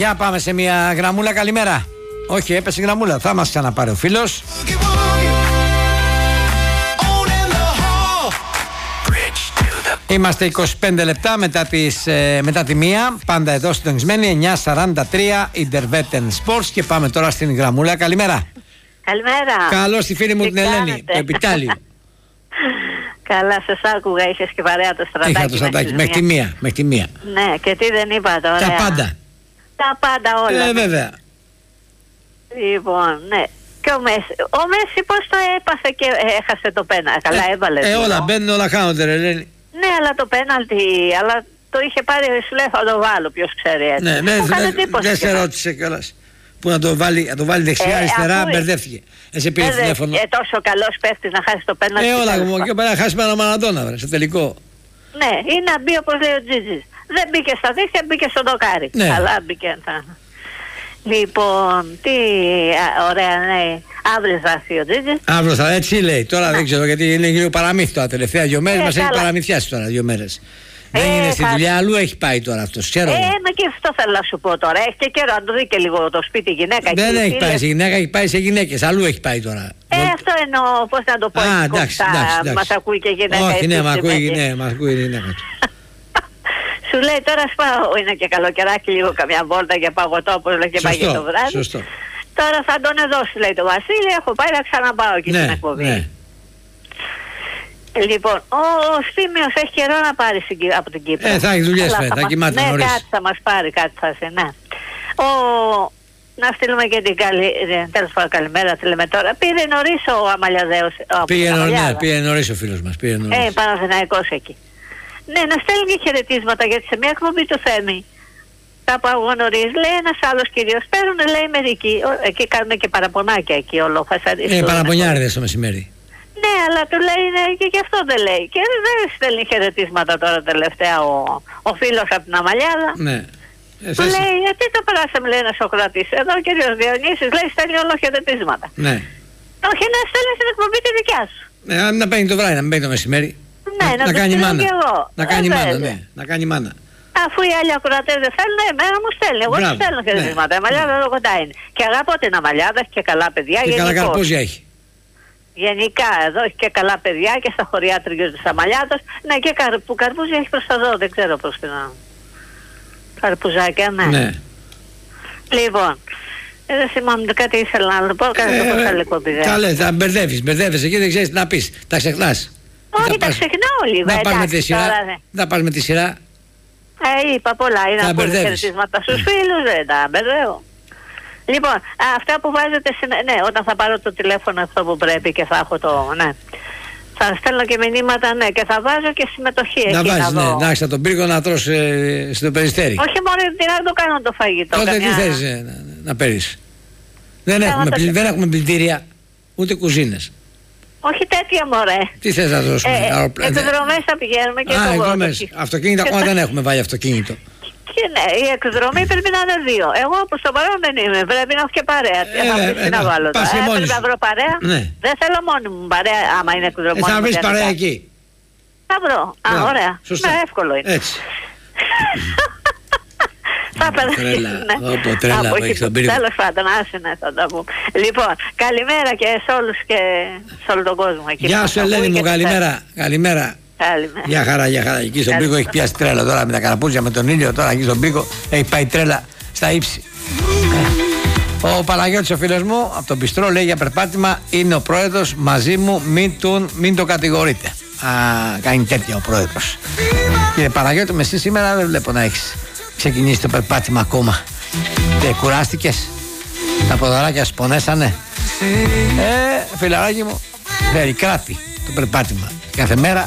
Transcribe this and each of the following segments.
Για πάμε σε μια γραμμούλα. Καλημέρα. Όχι, έπεσε η γραμμούλα. Θα μας ξαναπάρει ο φίλος. Είμαστε 25 λεπτά μετά τη μία. Πάντα εδώ συντονισμένοι. 9:43 Intervetten Sports. Και πάμε τώρα στην γραμμούλα. Καλημέρα. Καλημέρα. Καλώς τη φίλη μου την Ελένη. Το επιτάλιο. Καλά, σε άκουγα, είχες και παρέα το Στρατάκι. Είχα το Στρατάκι, μέχρι τη μία. Ναι, και τι δεν είπα τώρα. Τα πάντα. Τα πάντα όλα. Βέβαια. Λοιπόν, ναι. Και ο Μέση πώς το έπαθε και έχασε το πέναλτι. Καλά έβαλε. Όλα μπαίνουν, όλα χάνονται ρε Ελένη. Ναι, αλλά το πέναλτι, αλλά το είχε πάρει, σου λέει θα το βάλω, ποιος ξέρει έτσι. Ναι, δεν σε ρώτησε κιόλας. Που να το βάλει δεξιά, αριστερά, μπερδεύτηκε. Εσύ πήρε τηλέφωνο. Τόσο καλός παίχτης να χάσει το πέναλτι. Όλα μου, και πέρα να χάσει με ένα Μαραντόνα, βρε, στο τελικό. Ναι, ή να μπει όπως λέει ο Τζίτζης. Δεν μπήκε στα δίχτυα, μπήκε στο δοκάρι. Ναι. Αλλά μπήκε. Λοιπόν, τι ωραία, ναι. Αύριο θα έρθει ο Τζίτζης. Αύριο θα, έτσι λέει. Τώρα δεν ξέρω γιατί είναι λίγο παραμύθι τα τελευταία 2 μέρες. Μας έχει παραμυθιάσει τώρα 2 μέρες. Δεν είναι στη δουλειά, αλλού έχει πάει τώρα αυτός. Ξέρω. Μα και αυτό θέλω να σου πω τώρα. Έχει και καιρό να το δει και λίγο το σπίτι γυναίκα. Δεν έχει πάει σε γυναίκα, έχει πάει σε γυναίκες. Αλλού έχει πάει τώρα. Αυτό εννοώ, πώς να το πω. Εντάξει. Μας ακούει και γυναίκα. Όχι, ναι, μας ακούει η γυναίκα του. Σου λέει τώρα σπάω, είναι και καλοκαιράκι λίγο καμιά βόλτα για παγωτό όπως λέει και πάει και το βράδυ. Σωστό. Τώρα θα τον δώσει λέει το Βασίλη, έχω πάει να ξαναπάω εκεί στην εκπομπή. Ναι. Λοιπόν, ο Στήμιος έχει καιρό να πάρει από την Κύπρο. Θα έχει δουλειές θα κοιμάται νωρίς. Ναι, κάτι θα μας πάρει, κάτι θα σε, ναι. Να στείλουμε και την τέλος πάντων καλημέρα, τη λέμε τώρα. Πήρε νωρίς ο Αμαλιαδέος. Πήγε νωρίς ο φίλος μας. Παναθηναϊκός εκεί. Ναι, να στέλνουν και χαιρετίσματα γιατί σε μια εκπομπή του Θέμη. Κάπου αγώ νωρίς, λέει ένας άλλος κύριος. Παίρνουν, λέει μερικοί. Εκεί κάνουν και παραπονάκια εκεί όλο. Παραπονιάριδες το μεσημέρι. Ναι, αλλά του λέει ναι, και γι' αυτό δεν λέει. Και δεν στέλνει χαιρετίσματα τώρα τελευταία ο φίλος από την Αμαλιάδα. Ναι. Του λέει, γιατί το περάσαμε, λέει ένα Σοκράτης. Εδώ ο κύριος Διονύσης λέει, στέλνει όλο χαιρετίσματα. Ναι. Όχι, να στέλνει στην εκπομπή τη δικιά σου. Ναι, να παίρνει το βράδυ, να μην παίρνει το μεσημέρι. Ναι, να κάνει μάνα. Να κάνει μάνα, ναι. Να κάνει μάνα. Αφού οι άλλοι ακροατές δεν θέλουν, εμένα μου στέλνει. Εγώ δεν στέλνω χαιρετίσματα. Η Αμαλιάδα εδώ κοντά είναι. Και αγαπώ την Αμαλιάδα, έχει και καλά παιδιά. Και καλά καρπόζια έχει. Γενικά εδώ έχει και καλά παιδιά και στα χωριά τριγύρω της Αμαλιάδας. Ναι, και καρπούζια έχει προς τα δω, δεν ξέρω πώς την καρπουζάκια, ναι. Λοιπόν, δεν θυμάμαι κάτι ήθελα να πω, κάτι το πως άλλο κομπή. Καλέ, θα μπερδεύεις εκεί, δεν ξέρεις τι να πεις, τα ξεχνάς. Όχι, τα ξεχνάω λίγο, να πας με τη σειρά. Είπα πολλά, είναι να πω χαιρετίσματα στους φίλους, δεν τα μπερδεύω. Λοιπόν, αυτά που βάζετε, ναι, όταν θα πάρω το τηλέφωνο αυτό που πρέπει και θα έχω το, ναι. Θα στέλνω και μηνύματα, ναι, και θα βάζω και συμμετοχή. Να βάζεις, ναι, να έχεις τον πύργο να τρως στο Περιστέρι. Όχι μόνο τι να το κάνω το φαγητό. Τότε τι θες να παίρνεις. Δεν έχουμε πλυντήρια, ούτε κουζίνες. Όχι τέτοια μωρέ. Τι θες να δώσουμε. Εκδρομές θα πηγαίνουμε και εκδρομές. Αυτοκίνητα ακόμα δεν έχουμε βάλει αυτοκίνητο. Και ναι, η εκδρομή πρέπει να είναι 2. Εγώ προς το παρόν δεν είμαι. Πρέπει να έχω και παρέα. Τι να βάλω τώρα. Πρέπει να βρω παρέα. Ναι. Δεν θέλω μόνη μου παρέα άμα είναι εκδρομή. Θα βρεις παρέα εκεί. Θα βρω. Ωραία. Σωστά. Ναι, εύκολο είναι. Έτσι. Θα περάσει. Τρέλα που έχεις τον πύργο. Τέλος πάντων, άσε να θα τα πούμε. Λοιπόν, καλημέρα και σε όλους και σε όλο τον κόσμο. Γεια σου Ελένη μου, καλημέρα. Για χαρά. Εκεί στον πύργο έχει πιάσει τρέλα τώρα με τα καραπούζια, με τον ήλιο. Τώρα εκεί στον πύργο έχει πάει τρέλα στα ύψη. Ο Παναγιώτης ο φίλος μου από τον Πιστρό λέει για περπάτημα είναι ο πρόεδρος μαζί μου, μην το κατηγορείτε. Κάνει τέτοια ο πρόεδρος. Κύριε Παναγιώτη, με εσύ σήμερα δεν βλέπω να έχεις ξεκινήσει το περπάτημα ακόμα. Δεν κουράστηκες? Τα ποδαράκια σου πονέσανε? Φιλαράκι μου, φέρει κράτη το περπάτημα κάθε μέρα.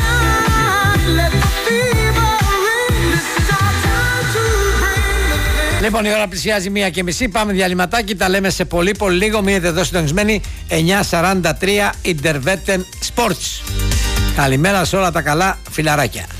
Λοιπόν, η ώρα πλησιάζει 1:30. Πάμε διαλυματάκι. Τα λέμε σε πολύ λίγο. Μείνετε εδώ συντονισμένοι. 9:43 Intervetten Sports. Καλημέρα σε όλα τα καλά φιλαράκια.